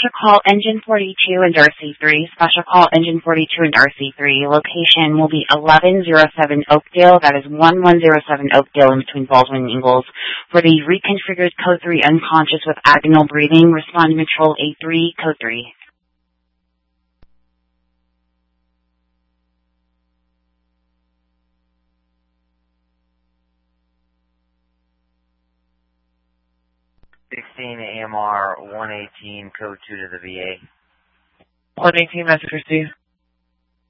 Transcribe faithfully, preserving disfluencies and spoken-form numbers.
Special call engine forty-two and Darcy three. Special call engine forty-two and Darcy three. Location will be eleven oh seven Oakdale. That is eleven oh seven Oakdale in between Baldwin and Ingalls. For the reconfigured code three unconscious with agonal breathing, responding control A three, code three. sixteen A M R one eighteen, code two to the V A. one eighteen, message received.